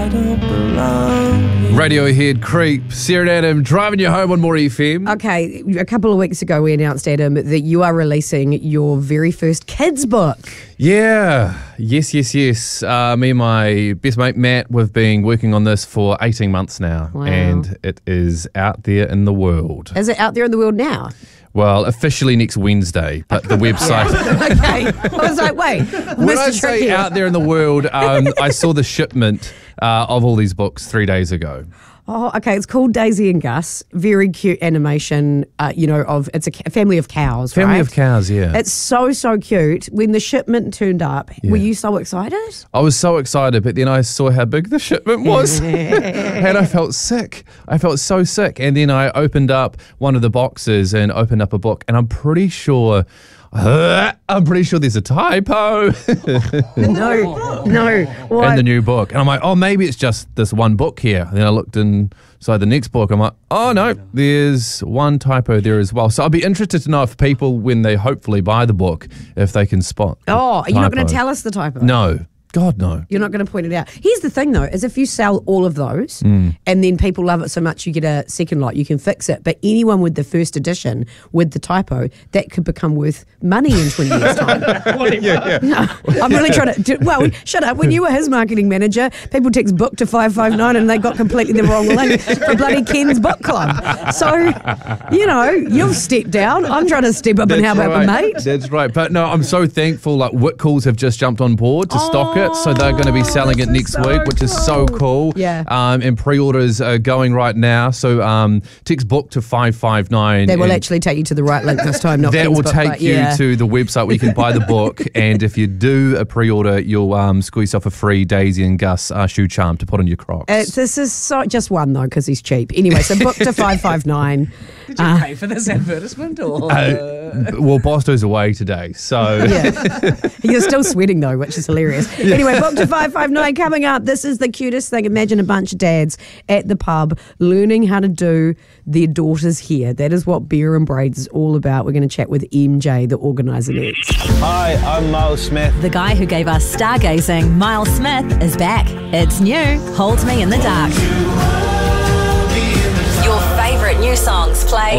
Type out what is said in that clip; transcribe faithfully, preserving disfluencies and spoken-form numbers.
Radiohead, Creep, Sarah and Adam driving you home on More F M. Okay, a couple of weeks ago we announced, Adam, that you are releasing your very first kids book. Yeah, yes, yes, yes. Uh, me and my best mate Matt, we've been working on this for eighteen months now. Wow. And it is out there in the world. Is it out there in the world now? Well, officially next Wednesday, but the website... Okay, I was like, wait, When Mister I say Tricky. out there in the world, um, I saw the shipment uh, of all these books three days ago. Oh, okay. It's called Daisy and Gus. Very cute animation. Uh, you know, of it's a, ca- a family of cows. Family right? of cows, yeah. It's so so cute. When the shipment turned up, Yeah. were you so excited? I was so excited, but then I saw how big the shipment was and I felt sick. I felt so sick. And then I opened up one of the boxes and opened up a book, and I'm pretty sure... Uh, I'm pretty sure there's a typo No, no. What? in the new book. And I'm like, oh, maybe it's just this one book here. And then I looked inside the next book. I'm like, oh, no, there's one typo there as well. So I'll be interested to know if people, when they hopefully buy the book, if they can spot the oh, you're not going typo. to tell us the typo? No. God, no. You're not going to point it out. Here's the thing, though, is if you sell all of those Mm. and then people love it so much you get a second lot, you can fix it. But anyone with the first edition with the typo, that could become worth money in twenty years' time. yeah, yeah. No, I'm really trying to... Do, well, shut up. When you were his marketing manager, people text book to five five nine and they got completely the wrong link for bloody Ken's book club. So, you know, you've stepped down. I'm trying to step up and help out right. my mate. That's right. But no, I'm so thankful. Like, Whitcoulls have just jumped on board to stock it. So they're going to be selling it this next is so week, which is so cool. Yeah. Um, and pre-orders are going right now. So um, text book to five five nine. That will and actually take you to the right link this time, not That Ken's will book, take but you yeah. to the website where you can buy the book. And if you do a pre-order, you'll um, score yourself a free Daisy and Gus uh, shoe charm to put on your Crocs. Uh, this is so, just one, though, because he's cheap. Anyway, so book to five five nine. Did you pay for this advertisement? Or, Uh, well, Bosto's away today, so... Yeah. You're still sweating, though, which is hilarious. Anyway, book to five five nine coming up. This is the cutest thing. Imagine a bunch of dads at the pub learning how to do their daughter's hair. That is what Beer and Braids is all about. We're going to chat with M J, the organiser, next. Hi, I'm Miles Smith. The guy who gave us stargazing, Miles Smith, is back. It's new. Hold Me in the Dark. Your favourite new songs play